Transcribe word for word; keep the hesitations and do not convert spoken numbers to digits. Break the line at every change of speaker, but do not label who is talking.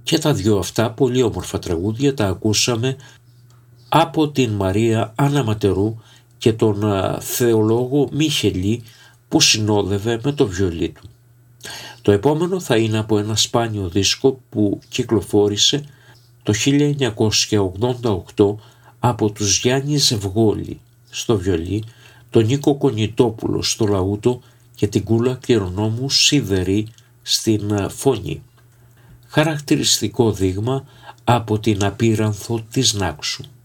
Και τα δυο αυτά πολύ όμορφα τραγούδια τα ακούσαμε από την Μαρία Αναματερού και τον θεολόγο Μιχελή που συνόδευε με το βιολί του. Το επόμενο θα είναι από ένα σπάνιο δίσκο που κυκλοφόρησε το χίλια εννιακόσια ογδόντα οκτώ από τους Γιάννη Ζευγόλη στο βιολί, τον Νίκο Κονιτόπουλο στο λαούτο και την Κούλα Κληρονόμου Σιδερή στην φωνή. Χαρακτηριστικό δείγμα από την Απείρανθο της Νάξου.